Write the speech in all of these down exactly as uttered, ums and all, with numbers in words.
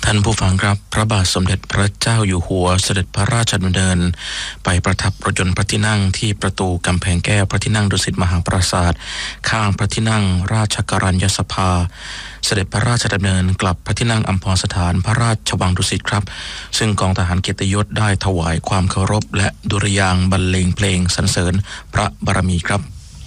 ท่านผู้ฟังครับพระบาทสมเด็จพระเจ้าอยู่หัวเสด็จพระราชดำเนินไปประทับรถยนต์พระที่นั่งที่ประตูกำแพงแก้วพระที่นั่งดุสิตมหาปราสาทข้างพระที่นั่งราชกัญญสภาเสด็จพระราชดำเนินกลับพระที่นั่งอัมพรสถานพระราชวังดุสิตครับซึ่งกองทหารเกียรติยศได้ถวายความเคารพและดุริยางค์บรรเลงเพลงสรรเสริญพระบารมีครับ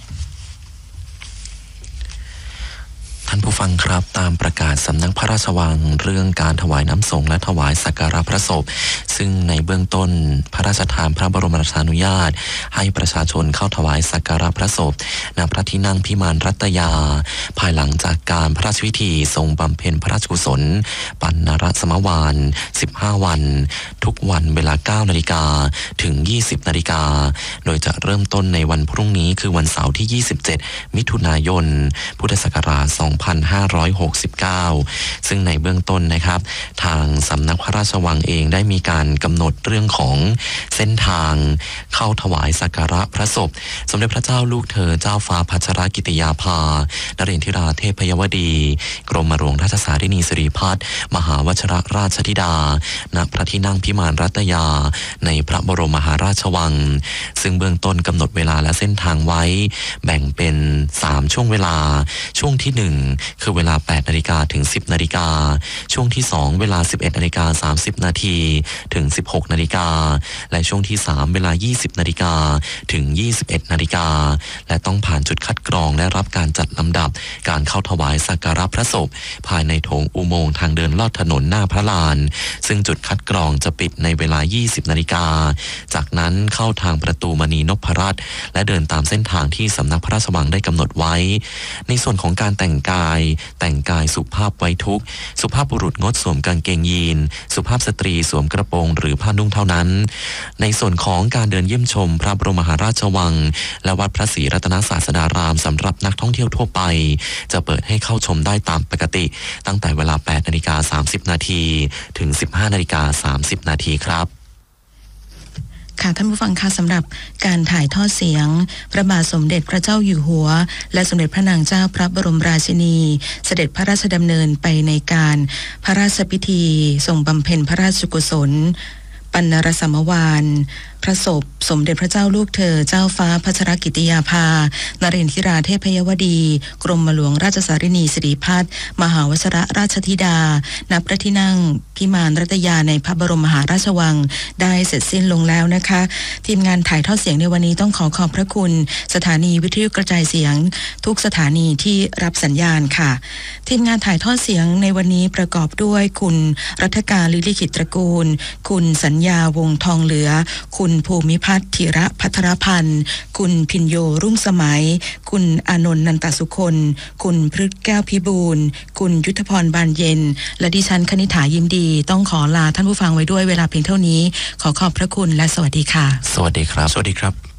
ท่านผู้ฟังครับตามประกาศสำนักพระราชวังเรื่องการถวายน้ำสงฆ์และถวายสักการะพระศพซึ่งในเบื้องต้นพระราชทานพระบรมราชานุญาตให้ประชาชนเข้าถวายสักการะพระศพณพระที่นั่งพิมานรัตยาภายหลังจากการพระราชพิธีทรงบำเพ็ญพระราชกุศลปัณณรสมวานสิบห้าวันทุกวันเวลา เก้านาฬิกา ถึง ยี่สิบนาฬิกาโดยจะเริ่มต้นในวันพรุ่งนี้คือวันเสาร์ที่ ยี่สิบเจ็ด มิถุนายน พุทธศักราช สองพันห้าร้อยหกสิบเก้า ซึ่งในเบื้องต้นนะครับทางสำนักพระราชวังเองได้มีการกำหนดเรื่องของเส้นทางเข้าถวายสักการะพระศพสมเด็จพระเจ้าลูกเธอเจ้าฟ้าพัชรกิติยาภานเรนทิราเทพยวดีกรมหลวงราชสารินีสิริพัฒน์มหาวชรราชธิดาณพระที่นั่งพิมานรัตยาในพระบรมมหาราชวังซึ่งเบื้องต้นกำหนดเวลาและเส้นทางไว้แบ่งเป็นสามช่วงเวลาช่วงที่หนึ่งคือเวลา แปดนาฬิกา ถึง สิบนาฬิกาช่วงที่สองเวลา สิบเอ็ดนาฬิกาสามสิบนาทีถึง สิบหกนาฬิกาและช่วงที่สามเวลา ยี่สิบนาฬิกาถึง ยี่สิบเอ็ดนาฬิกาและต้องผ่านจุดคัดกรองและรับการจัดลำดับการเข้าถวายสักการะพระศพภายในโถงอุโมงค์ทางเดินลอดถนนหน้าพระลานซึ่งจุดคัดกรองจะปิดในเวลา ยี่สิบนาฬิกาจากนั้นเข้าทางประตูมณีนพรัตน์และเดินตามเส้นทางที่สำนักพระราชวังได้กำหนดไว้ในส่วนของการแต่งกายแต่งกายสุภาพไว้ทุกข์สุภาพบุรุษงดสวมกางเกงยีนสุภาพสตรีสวมกระโปรงหรือผ้านุ่งเท่านั้นในส่วนของการเดินเยี่ยมชมพระบรมมหาราชวังและวัดพระศรีรัตนศาสดารามสำหรับนักท่องเที่ยวทั่วไปจะเปิดให้เข้าชมได้ตามปกติตั้งแต่เวลา แปดนาฬิกาสามสิบนาทีถึง สิบห้านาฬิกาสามสิบนาทีครับค่ะท่านผู้ฟังคะสำหรับการถ่ายทอดเสียงพระบาทสมเด็จพระเจ้าอยู่หัวและสมเด็จพระนางเจ้าพระบรมราชินีเสด็จพระราชดำเนินไปในการพระราชพิธีทรงบำเพ็ญพระราชกุศลปัณณรสมวานพระศพสมเด็จพระเจ้าลูกเธอเจ้าฟ้าพัชรกิติยาภานเรนทิราเทพยวดีกรมหลวงราชสารินีสิริพัฒน์มหาวชรราชธิดาณพระที่นั่งพิมานรัตยาในพระบรมมหาราชวังได้เสร็จสิ้นลงแล้วนะคะทีมงานถ่ายทอดเสียงในวันนี้ต้องขอขอบพระคุณสถานีวิทยุกระจายเสียงทุกสถานีที่รับสัญญาณค่ะทีมงานถ่ายทอดเสียงในวันนี้ประกอบด้วยคุณรัฐการลิลิขิตตระกูลคุณสัญญาวงทองเหลือคุณภูมิพัฒน์ธีระพัทรพันธ์คุณพิญโยรุ่งสมัยคุณอานนท์นันตสุคนคุณพฤกษ์แก้วพิบูลคุณยุทธพรบานเย็นและดิฉันคณิษฐายินดีต้องขอลาท่านผู้ฟังไว้ด้วยเวลาเพียงเท่านี้ขอขอบพระคุณและสวัสดีค่ะสวัสดีครับสวัสดีครับ